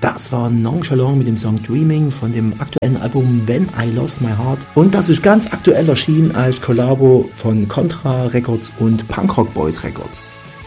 Das war Nonchalant mit dem Song Dreaming von dem aktuellen Album When I Lost My Heart. Und das ist ganz aktuell erschienen als Kollabo von Contra Records und Punkrock Boys Records.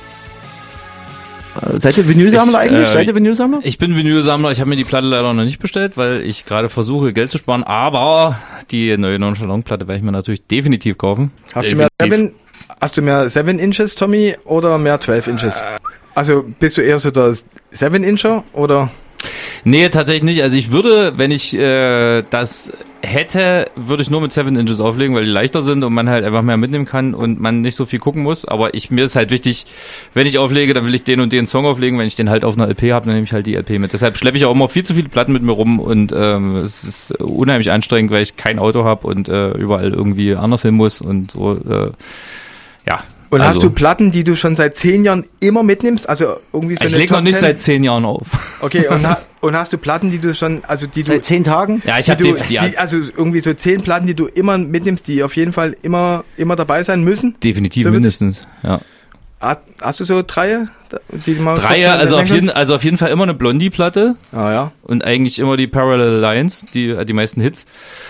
Seid ihr Vinylsammler eigentlich? Seid ihr Vinylsammler? Ich bin Vinylsammler. Ich habe mir die Platte leider noch nicht bestellt, weil ich gerade versuche, Geld zu sparen. Aber die neue Nonchalant-Platte werde ich mir natürlich definitiv kaufen. Hast du mehr 7 Inches, Tommy, oder mehr 12 Inches? Also bist du eher so der 7-Incher oder? Nee, tatsächlich nicht. Also ich würde, wenn ich das hätte, würde ich nur mit 7 Inches auflegen, weil die leichter sind und man halt einfach mehr mitnehmen kann und man nicht so viel gucken muss. Aber mir ist halt wichtig, wenn ich auflege, dann will ich den und den Song auflegen. Wenn ich den halt auf einer LP habe, dann nehme ich halt die LP mit. Deshalb schleppe ich auch immer viel zu viele Platten mit mir rum und es ist unheimlich anstrengend, weil ich kein Auto habe und überall irgendwie anders hin muss und so, ja. Und hast du Platten, die du schon seit 10 Jahren immer mitnimmst? Also irgendwie so ich lege noch nicht seit 10 Jahren auf. Okay, und hast du Platten, die du schon, also die du... Seit 10 Tagen? Ja, ich habe also irgendwie so 10 Platten, die du immer mitnimmst, die auf jeden Fall immer dabei sein müssen? Definitiv so mindestens, ja. Hast du so 3? Also auf jeden Fall immer eine Blondie-Platte. Ah ja. Und eigentlich immer die Parallel Lines, die meisten Hits.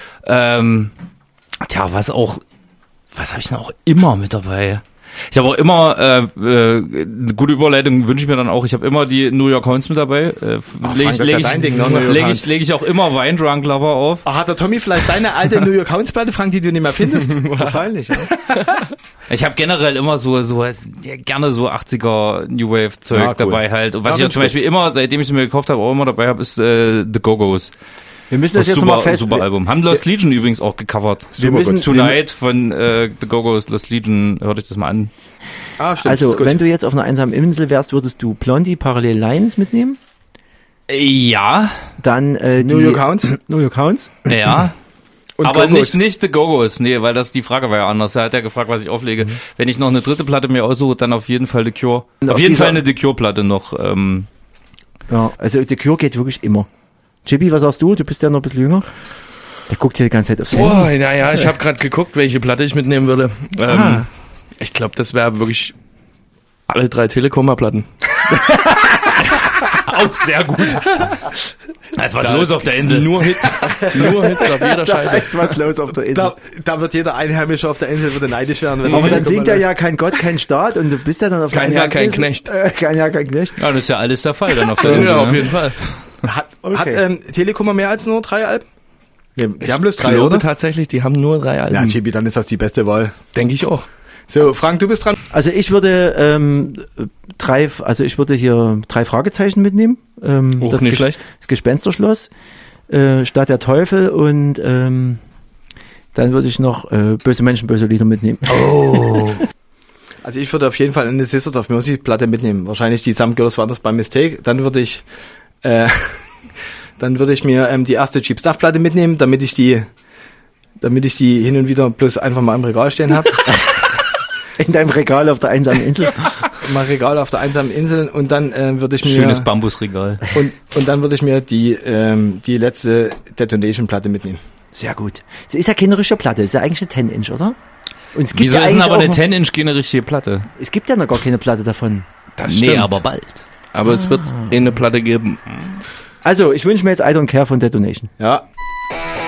Was habe ich denn auch immer mit dabei? Ich habe auch immer eine gute Überleitung, wünsche ich mir dann auch. Ich habe immer die New York Hounds mit dabei. Lege ich auch immer Wine Drunk Lover auf. Hat der Tommy vielleicht deine alte New York Hounds Platte, Frank, die du nicht mehr findest? Wahrscheinlich, ja. Ich habe generell immer gerne so 80er New Wave Zeug dabei halt. Und was ich ja zum Beispiel immer, seitdem ich sie mir gekauft habe, auch immer dabei habe, ist The Go-Go's. Wir müssen das jetzt nochmal super Album. Haben Lost Legion übrigens auch gecovert. Tonight von The Go-Go's Lost Legion, hört euch das mal an. Stimmt, also, wenn du jetzt auf einer einsamen Insel wärst, würdest du Blondie Parallel Lines mitnehmen? Ja. Dann New York Hounds? Ja. Und aber nicht The Go-Go's, nee, weil die Frage war ja anders. Er hat ja gefragt, was ich auflege. Wenn ich noch eine dritte Platte mir aussuche, dann auf jeden Fall The Cure. Auf jeden Fall eine The Cure-Platte noch. Ja, also The Cure geht wirklich immer. Chibi, was sagst du? Du bist ja noch ein bisschen jünger. Der guckt hier die ganze Zeit aufs Handy. Naja, ich habe gerade geguckt, welche Platte ich mitnehmen würde. Ich glaube, das wäre wirklich alle 3 Telekom-Platten. Auch sehr gut. Da ist was los auf der Insel. Nur Hits auf jeder Scheibe. Da ist was los auf der Insel. Da wird jeder Einheimische auf der Insel neidisch werden. Aber dann singt er ja kein Gott, kein Staat und du bist ja dann auf der Insel. Kein Knecht. Kein Knecht. Ja, das ist ja alles der Fall dann auf der Insel. Ja, auf jeden Fall. Hat Telekom mehr als nur 3 Alben? Nee, die haben bloß 3, ich glaube, oder? Tatsächlich, die haben nur 3 Alben. Ja, Chibi, dann ist das die beste Wahl. Denke ich auch. So, Frank, du bist dran. Also ich würde 3 Fragezeichen mitnehmen. Das nicht schlecht. Das Gespensterschloss, Stadt der Teufel und dann würde ich noch Böse Menschen, böse Lieder mitnehmen. Oh. Also ich würde auf jeden Fall eine Sisters of Mercy Platte mitnehmen. Wahrscheinlich die Some Girls Wonders by Mistake. Dann würde ich mir die erste Cheap Stuff Platte mitnehmen, damit ich die hin und wieder bloß einfach mal im Regal stehen habe. In deinem Regal auf der einsamen Insel. Mal Regal auf der einsamen Insel und dann würde ich mir... Schönes Bambusregal. Und dann würde ich mir die letzte Detonation-Platte mitnehmen. Sehr gut. Sie ist ja keine richtige Platte, ist ja eigentlich eine 10-Inch, oder? Und es gibt Wieso ist denn aber eine 10-Inch keine richtige Platte? Es gibt ja noch gar keine Platte davon. Das stimmt. Nee, aber bald. Aber es wird eine Platte geben. Also, ich wünsche mir jetzt I Don't Care von Detonation. Ja.